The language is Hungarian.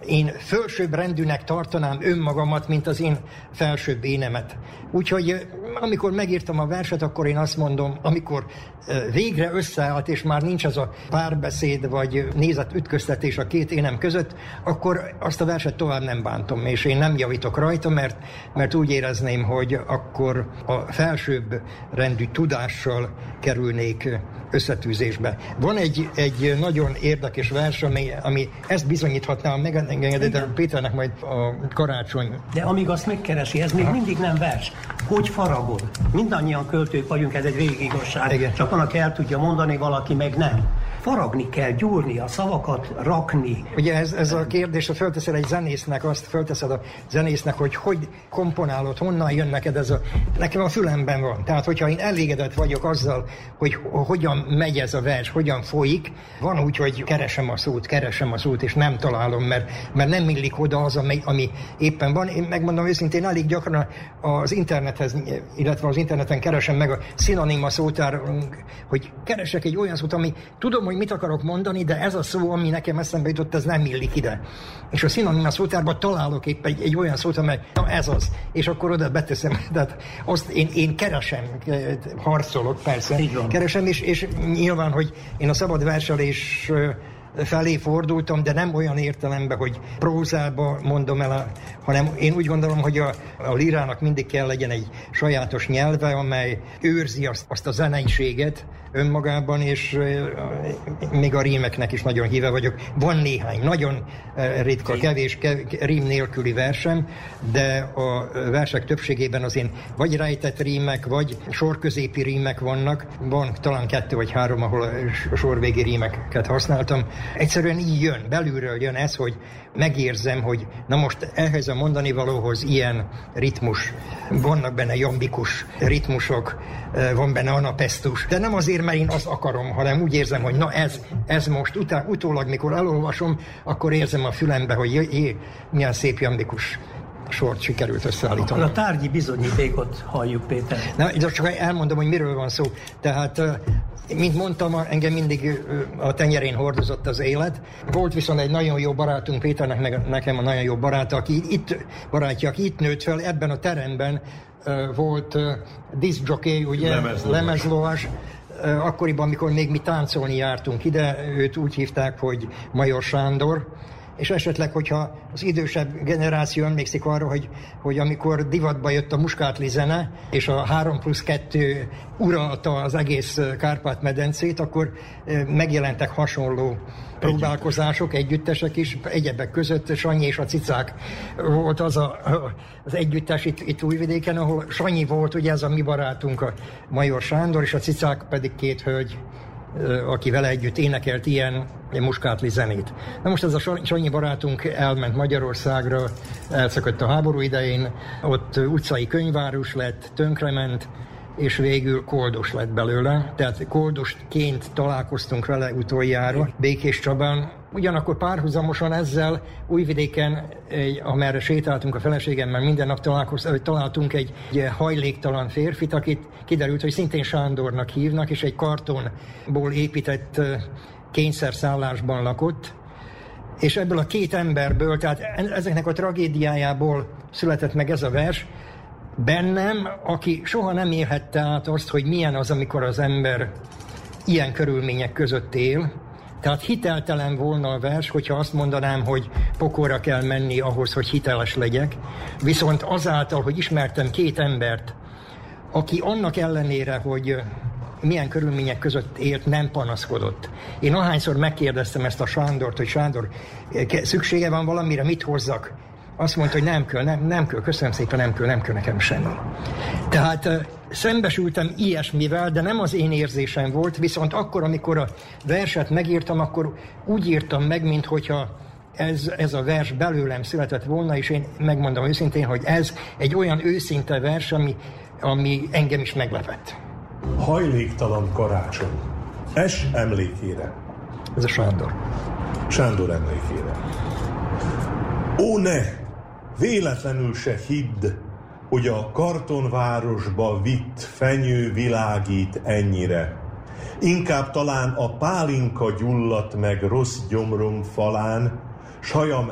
én felsőbb rendűnek tartanám önmagamat, mint az én felsőbb énemet. Úgyhogy amikor megírtam a verset, akkor én azt mondom, amikor végre összeállt, és már nincs az a párbeszéd, vagy nézetütköztetés a két énem között, akkor azt a verset tovább nem bántom, és én nem javítok rajta, mert úgy érezném, hogy akkor a felsőbb rendű tudással kerülnék összetűzésbe. Van egy nagyon érdekes vers, ami ezt bizonyíthatná, megengedett Péternek majd a karácsony. De amíg azt megkeresi, ez még mindig nem vers. Hogy faragod? Mindannyian költők vagyunk, ez egy végigigazság. Igen. Csak annak el tudja mondani, valaki meg nem. Faragni kell, gyúrni, a szavakat rakni. Ugye ez a kérdés, ha fölteszed egy zenésznek, azt fölteszed a zenésznek, hogy komponálod, honnan jön neked ez nekem a fülemben van. Tehát, hogyha én elégedett vagyok azzal, hogy hogyan megy ez a vers, hogyan folyik, van úgy, hogy keresem a szót, és nem találom, mert nem illik oda az, ami éppen van. Én megmondom őszintén, elég gyakran az internethez, illetve az interneten keresem meg a szinonima szótár, hogy keresek egy olyan szót, ami tudom, hogy mit akarok mondani, de ez a szó, ami nekem eszembe jutott, ez nem illik ide. És a szinonima szótárban találok épp egy olyan szót, amely, na ez az, és akkor oda beteszem. Tehát azt én keresem, harcolok persze, keresem, és nyilván, hogy én a szabad verselés felé fordultam, de nem olyan értelemben, hogy prózába mondom el, hanem én úgy gondolom, hogy a lírának mindig kell legyen egy sajátos nyelve, amely őrzi azt a zeneiséget önmagában, és még a rímeknek is nagyon híve vagyok. Van néhány, nagyon ritka, kevés rím nélküli versem, de a versek többségében az én vagy rejtett rímek, vagy sorközépi rímek vannak. Van talán 2 vagy 3, ahol a sorvégi rímeket használtam. Egyszerűen így jön, belülről jön ez, hogy megérzem, hogy na most ehhez a mondani valóhoz ilyen ritmus, vannak benne jambikus ritmusok, van benne anapesztus, de nem azért, mert én azt akarom, hanem úgy érzem, hogy na ez most utólag, mikor elolvasom, akkor érzem a fülembe, hogy milyen szép jambikus sort sikerült összeállítani. A tárgyi bizonyítékot halljuk, Péter. Na, csak elmondom, hogy miről van szó. Tehát, mint mondtam, engem mindig a tenyerén hordozott az élet. Volt viszont egy nagyon jó barátunk, Péternek nekem a nagyon jó baráta, aki itt nőtt fel, ebben a teremben volt diszkjockey, ugye, lemezlovas. Akkoriban, amikor még mi táncolni jártunk ide, őt úgy hívták, hogy Major Sándor, és esetleg, hogyha az idősebb generáció emlékszik arra, hogy amikor divatba jött a muskátli zene, és a 3+2 uralta az egész Kárpát-medencét, akkor megjelentek hasonló próbálkozások, együttesek is, egyebek között Sanyi és a Cicák volt az együttes itt Újvidéken, ahol Sanyi volt, ugye ez a mi barátunk, a Major Sándor, és a Cicák pedig 2 hölgy, aki vele együtt énekelt ilyen muskátli zenét. Na most ez a Sanyi barátunk elment Magyarországra, elszakadt a háború idején, ott utcai könyvárus lett, tönkrement, és végül koldos lett belőle. Tehát koldosként találkoztunk vele utoljára Békés Csabán. Ugyanakkor párhuzamosan ezzel Újvidéken, amerre sétáltunk a feleségemmel, minden nap találtunk egy hajléktalan férfit, akit kiderült, hogy szintén Sándornak hívnak, és egy kartonból épített kényszerszállásban lakott. És ebből a 2 emberből, tehát ezeknek a tragédiájából született meg ez a vers, bennem, aki soha nem élhette át azt, hogy milyen az, amikor az ember ilyen körülmények között él. Tehát hiteltelen volna a vers, hogyha azt mondanám, hogy pokolra kell menni ahhoz, hogy hiteles legyek. Viszont azáltal, hogy ismertem 2 embert, aki annak ellenére, hogy milyen körülmények között élt, nem panaszkodott. Én ahányszor megkérdeztem ezt a Sándort, hogy Sándor, szüksége van valamire, mit hozzak? Azt mondta, hogy nem kell, köszönöm szépen, nem kell nekem semmi. Tehát szembesültem ilyesmivel, de nem az én érzésem volt, viszont akkor, amikor a verset megírtam, akkor úgy írtam meg, minthogyha ez a vers belőlem született volna, és én megmondom őszintén, hogy ez egy olyan őszinte vers, ami engem is meglepett. Hajléktalan karácsony. Es emlékére. Ez a Sándor. Sándor emlékére. Ó ne! Véletlenül se hidd, hogy a kartonvárosba vitt fenyő világít ennyire. Inkább talán a pálinka gyulladt meg rossz gyomrom falán, s hajam